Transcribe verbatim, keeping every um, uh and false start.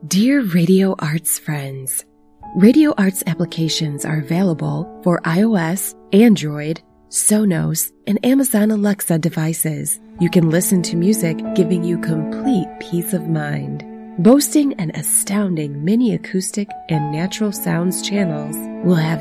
Dear Radio Arts friends, Radio Arts applications are available for iOS, Android, Sonos, and Amazon Alexa devices. You can listen to music giving you complete peace of mind. Boasting an astounding mini acoustic and natural sounds channels will have